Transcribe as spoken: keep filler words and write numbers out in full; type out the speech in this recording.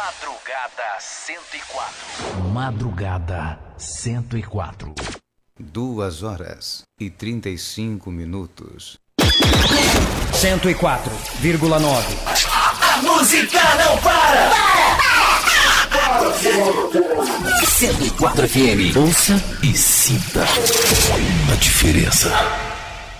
Madrugada cento e quatro. Madrugada cento e quatro. Duas horas e trinta e cinco minutos. cento e quatro vírgula nove. A música não para! cento e quatro F M. Ouça e sinta a diferença.